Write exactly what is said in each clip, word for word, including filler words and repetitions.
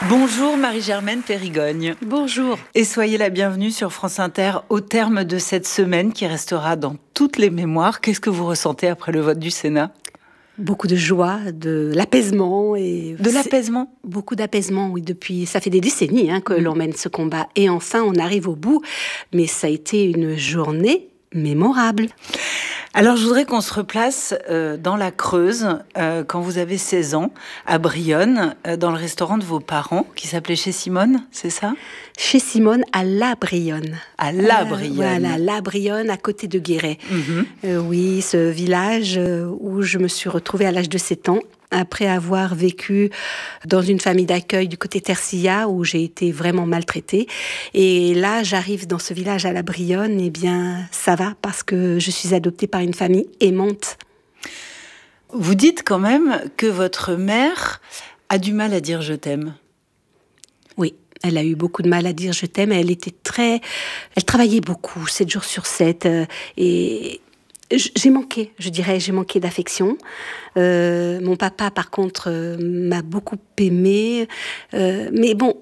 Bonjour Marie-Germaine Périgogne. Bonjour. Et soyez la bienvenue sur France Inter au terme de cette semaine qui restera dans toutes les mémoires. Qu'est-ce que vous ressentez après le vote du Sénat ? Beaucoup de joie, de l'apaisement. Et de l'apaisement ? Beaucoup d'apaisement, oui. Depuis, ça fait des décennies hein, que mmh. l'on mène ce combat. Et enfin, on arrive au bout. Mais ça a été une journée mémorable. Alors, je voudrais qu'on se replace euh, dans la Creuse, euh, quand vous avez seize ans, à Brionne, euh, dans le restaurant de vos parents, qui s'appelait Chez Simone, c'est ça ? Chez Simone, à La Brionne. À La Brionne. Euh, voilà, La Brionne, à côté de Guéret. Mm-hmm. Euh, oui, ce village où je me suis retrouvée à l'âge de sept ans, après avoir vécu dans une famille d'accueil du côté Tercilla, où j'ai été vraiment maltraitée. Et là, j'arrive dans ce village à La Brionne, et eh bien, ça va, parce que je suis adoptée par une famille aimante. Vous dites quand même que votre mère a du mal à dire « je t'aime ». Oui. Elle a eu beaucoup de mal à dire « je t'aime ». Elle était très... Elle travaillait beaucoup, sept jours sur sept. Euh, et j'ai manqué, je dirais, j'ai manqué d'affection. Euh, mon papa, par contre, euh, m'a beaucoup aimée. Euh, mais bon...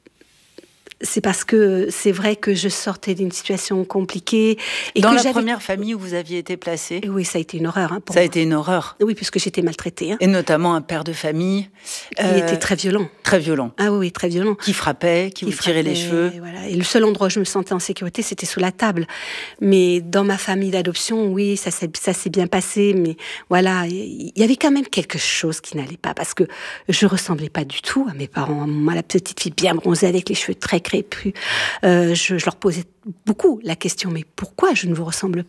C'est parce que c'est vrai que je sortais d'une situation compliquée. Et Dans que la j'avais... première famille où vous aviez été placée ? Oui, ça a été une horreur. Hein, pour ça moi. a été une horreur. Oui, puisque j'étais maltraitée. Hein. Et notamment un père de famille. Qui euh... était très violent. Très violent. Ah oui, très violent. Qui frappait, qui, qui vous frappait, tirait les cheveux. Et, voilà. Et le seul endroit où je me sentais en sécurité, c'était sous la table. Mais dans ma famille d'adoption, oui, ça s'est, ça s'est bien passé. Mais voilà, il y avait quand même quelque chose qui n'allait pas. Parce que je ressemblais pas du tout à mes parents. Moi, la petite fille bien bronzée avec les cheveux très crépus. Euh, je, je leur posais beaucoup la question, mais pourquoi je ne vous ressemble pas ?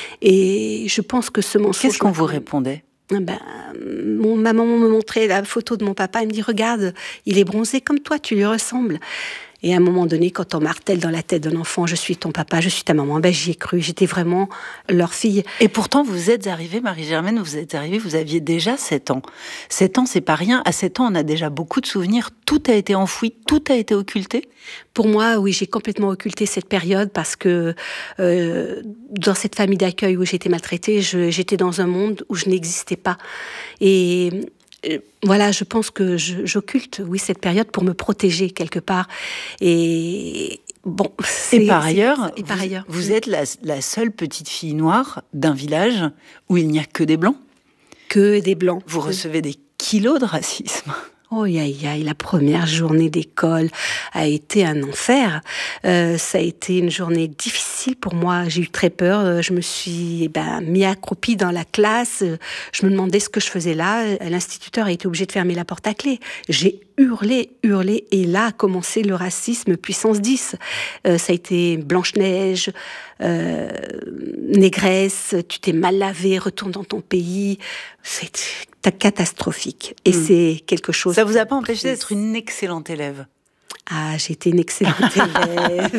Et je pense que ce mensonge... Qu'est-ce qu'on vous répondait ? Ben, mon, ma maman me montrait la photo de mon papa, elle me dit « Regarde, il est bronzé comme toi, tu lui ressembles ». Et à un moment donné, quand on martèle dans la tête d'un enfant « Je suis ton papa, je suis ta maman », ben j'y ai cru, j'étais vraiment leur fille. Et pourtant, vous êtes arrivée, Marie-Germaine, vous êtes arrivée, vous aviez déjà sept ans. sept ans, c'est pas rien. À sept ans, on a déjà beaucoup de souvenirs. Tout a été enfoui, tout a été occulté. Pour moi, oui, j'ai complètement occulté cette période parce que euh, dans cette famille d'accueil où j'ai été maltraitée, je, j'étais dans un monde où je n'existais pas. Et... Voilà, je pense que je, j'occulte, oui, cette période pour me protéger quelque part. Et bon. C'est, et par ailleurs, et par vous, ailleurs, vous êtes la, la seule petite fille noire d'un village où il n'y a que des blancs. Que des blancs. Vous recevez des kilos de racisme. Oh, aïe, aïe, la première journée d'école a été un enfer. Euh, ça a été une journée difficile pour moi. J'ai eu très peur. Je me suis eh ben, mis accroupie dans la classe. Je me demandais ce que je faisais là. L'instituteur a été obligé de fermer la porte à clé. J'ai hurlé, hurlé. Et là a commencé le racisme puissance dix. Euh, ça a été Blanche-Neige, euh, négresse, tu t'es mal lavé, retourne dans ton pays. C'était catastrophique. Et mmh. c'est quelque chose... Ça vous a pas empêché d'être une excellente élève ? Ah, j'ai été une excellente élève.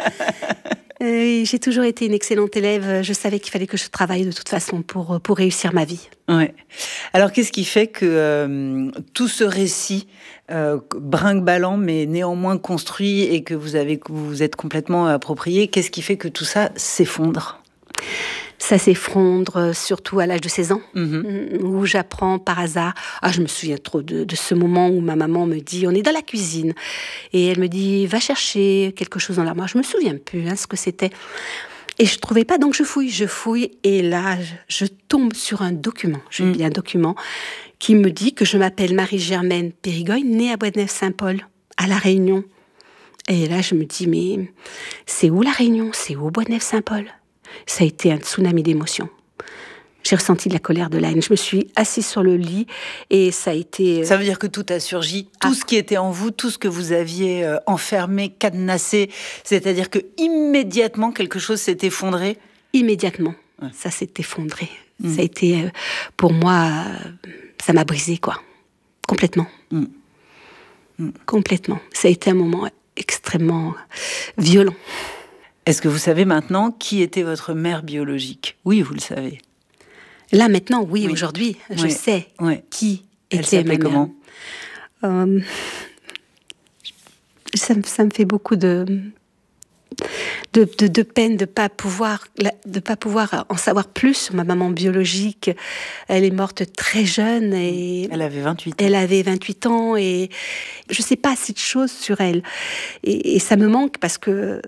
euh, j'ai toujours été une excellente élève. Je savais qu'il fallait que je travaille de toute façon pour, pour réussir ma vie. Ouais. Alors, qu'est-ce qui fait que euh, tout ce récit euh, brinque-ballant, mais néanmoins construit et que vous avez, que vous êtes complètement approprié, qu'est-ce qui fait que tout ça s'effondre ? Ça s'effondre, surtout à l'âge de seize ans, mmh. où j'apprends par hasard. Ah, je me souviens trop de, de ce moment où ma maman me dit, on est dans la cuisine, et elle me dit, va chercher quelque chose dans l'armoire. Je me souviens plus hein, ce que c'était. Et je trouvais pas, donc je fouille, je fouille, et là, je, je tombe sur un document, je lis mmh. un document, qui me dit que je m'appelle Marie-Germaine Périgogne, née à Boisneuf-Saint-Paul, à La Réunion. Et là, je me dis, mais c'est où La Réunion ? C'est où Boisneuf-Saint-Paul ? Ça a été un tsunami d'émotions. J'ai ressenti de la colère, de la haine. Je me suis assise sur le lit et ça a été... Ça veut dire que tout a surgi, tout ah. ce qui était en vous, tout ce que vous aviez euh, enfermé, cadenassé, c'est-à-dire que immédiatement quelque chose s'est effondré. Immédiatement, ouais. Ça s'est effondré. Mmh. Ça a été, euh, pour moi, euh, ça m'a brisé, quoi. Complètement. Mmh. Mmh. Complètement. Ça a été un moment extrêmement violent. Est-ce que vous savez maintenant qui était votre mère biologique ? Oui, vous le savez. Là, maintenant, oui, oui. aujourd'hui, je oui. sais oui. qui Elle était ma mère. Comment euh, ça, ça me fait beaucoup de, de, de, de peine de pas pouvoir, de pas pouvoir en savoir plus sur ma maman biologique. Elle est morte très jeune et elle avait vingt-huit ans. Elle avait vingt-huit ans et je sais pas assez de choses sur elle. Et, et ça me manque parce que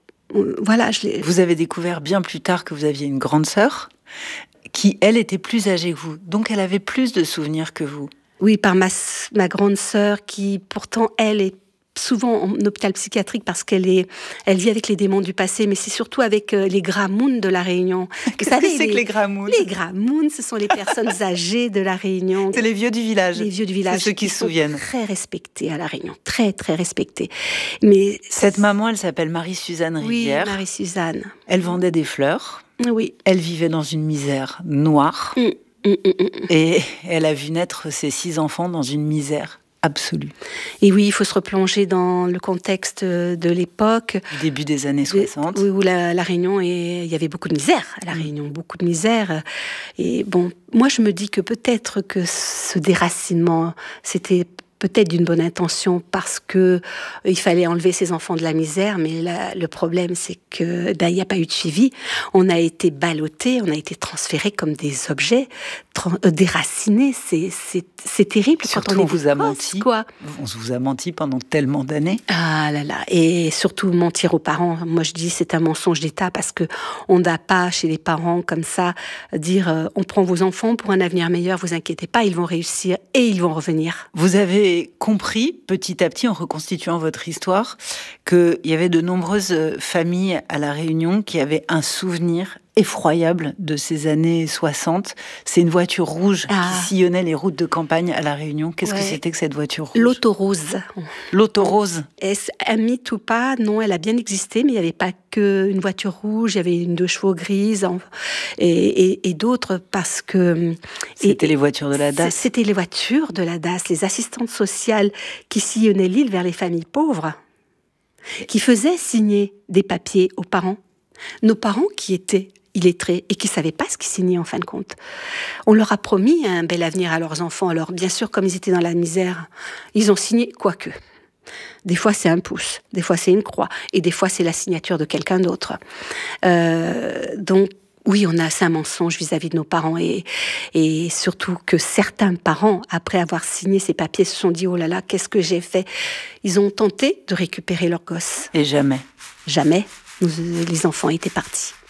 voilà, je l'ai... Vous avez découvert bien plus tard que vous aviez une grande sœur qui, elle, était plus âgée que vous. Donc, elle avait plus de souvenirs que vous. Oui, par ma, ma grande sœur qui, pourtant, elle est souvent en hôpital psychiatrique parce qu'elle est, elle vit avec les démons du passé, mais c'est surtout avec euh, les Gramoun de la Réunion. Qu'est-ce que c'est que les Gramoun ? Les Gramoun, ce sont les personnes âgées de la Réunion. C'est les vieux du village. Les vieux du village. C'est ceux qui, qui se souviennent. Très respectés à la Réunion, très très respectés. Mais cette maman, elle s'appelle Marie-Suzanne Rivière. Oui, Marie-Suzanne. Elle vendait des fleurs. Oui. Elle vivait dans une misère noire. Mm. Mm, mm, mm. Et elle a vu naître ses six enfants dans une misère absolue. Et oui, il faut se replonger dans le contexte de l'époque. Du début des années soixante. Oui, où la, la Réunion, est, il y avait beaucoup de misère à la Réunion, beaucoup de misère. Et bon, moi je me dis que peut-être que ce déracinement, c'était peut-être d'une bonne intention parce que euh, il fallait enlever ces enfants de la misère, mais là, le problème c'est que ben, il n'y a pas eu de suivi. On a été ballottés, on a été transférés comme des objets, tra- euh, déracinés. C'est, c'est, c'est terrible. Surtout quand on, on est vous a gosse, menti. Quoi. On vous a menti pendant tellement d'années. Ah là là, et surtout mentir aux parents. Moi je dis c'est un mensonge d'État parce que on n'a pas chez les parents comme ça dire euh, on prend vos enfants pour un avenir meilleur, vous inquiétez pas, ils vont réussir et ils vont revenir. Vous avez compris petit à petit en reconstituant votre histoire qu'il y avait de nombreuses familles à La Réunion qui avaient un souvenir effroyable de ces années soixante. C'est une voiture rouge ah. qui sillonnait les routes de campagne à La Réunion. Qu'est-ce ouais. que c'était que cette voiture rouge ? L'auto-rose. L'auto-rose. Est-ce un mythe ou pas ? Non, elle a bien existé, mais il n'y avait pas qu'une voiture rouge, il y avait une deux chevaux grise et, et, et d'autres parce que... C'était et, les voitures de la D A S. C'était les voitures de la D A S, les assistantes sociales qui sillonnaient l'île vers les familles pauvres, qui faisaient signer des papiers aux parents. Nos parents qui étaient illettrés et qui ne savaient pas ce qu'ils signaient en fin de compte. On leur a promis un bel avenir à leurs enfants. Alors bien sûr, comme ils étaient dans la misère, ils ont signé quoique. Des fois, c'est un pouce, des fois, c'est une croix, et des fois, c'est la signature de quelqu'un d'autre. Euh, donc, oui, on a c'est un mensonge vis-à-vis de nos parents et, et surtout que certains parents, après avoir signé ces papiers, se sont dit « Oh là là, qu'est-ce que j'ai fait ?» Ils ont tenté de récupérer leurs gosses. Et jamais. Jamais. Nous, les enfants étaient partis.